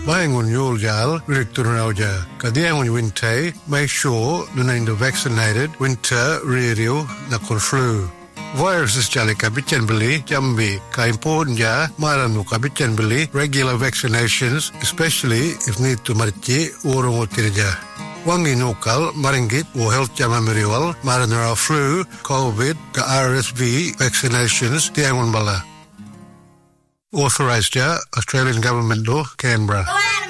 Bayangun Yuljal, Victorauja, Kadiangun Winte, make sure the vaccinated winter radio nakon flu. Viruses jali kabitan beli jambi ka important ja maranu kabitan beli regular vaccinations, especially if need to marci urung utirja. Wangi nukal maringgit o health jama meriwal maranara flu, COVID, ka RSV vaccinations tiangun bala. Authorised ja Australian Government law, Canberra.